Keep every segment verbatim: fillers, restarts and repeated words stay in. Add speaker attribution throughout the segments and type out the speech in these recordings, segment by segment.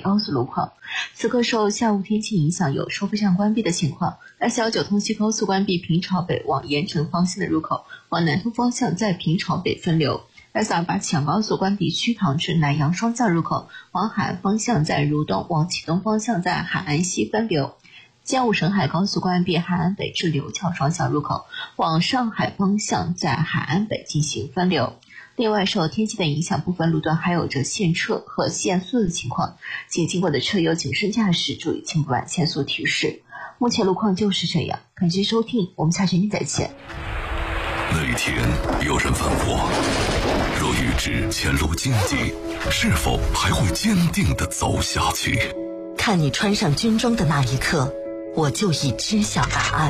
Speaker 1: 高速路况。此刻受下雾天气影响，有收费站关闭的情况。S 一九通西高速关闭平朝北往盐城方向的入口，往南通方向在平朝北分流。S 二八启阳高速关闭曲塘至南阳双向入口，往海岸方向在如东，往启东方向在海岸西分流。江武沈海高速关闭海岸北至流桥双向入口，往上海方向在海岸北进行分流。另外，受天气的影响，部分路段还有着限车和限速的情况，请经过的车友谨慎驾驶，注意前不晚限速提示。目前路况就是这样，感谢收听，我们下期再见。
Speaker 2: 那一天有人问我，若预知前路荆棘，是否还会坚定地走下去？
Speaker 3: 看你穿上军装的那一刻，我就已知晓答案。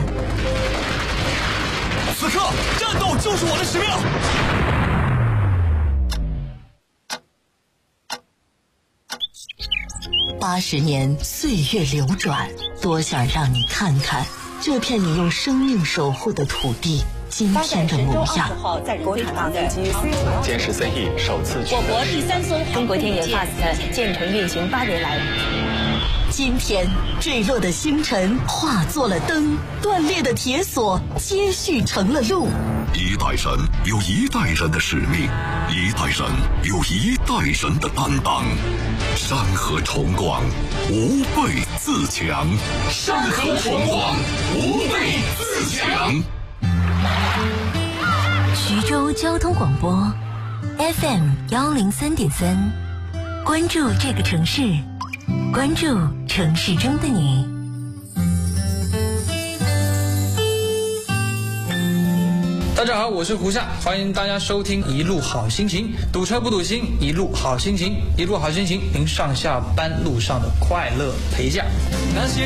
Speaker 4: 此刻，战斗就是我的使命。
Speaker 3: 八十年岁月流转，多想让你看看这片你用生命守护的土地今天的模样。
Speaker 5: 国产大飞机
Speaker 6: 歼十三 E 首次
Speaker 5: 我国第三艘中国天眼 Fast 建成运行八年来，
Speaker 3: 今天坠落的星辰化作了灯，断裂的铁索接续成了路。
Speaker 2: 一代人有一代人的使命，一代人有一代人的担当。山河崇光，无畏自强。山河崇光，无畏自强。
Speaker 7: 徐州交通广播 F M 幺零三点三，关注这个城市，关注城市中的你。
Speaker 8: 大家好，我是胡夏，欢迎大家收听一路好心情，堵车不堵心，一路好心情，一路好心情，您上下班路上的快乐陪驾。那些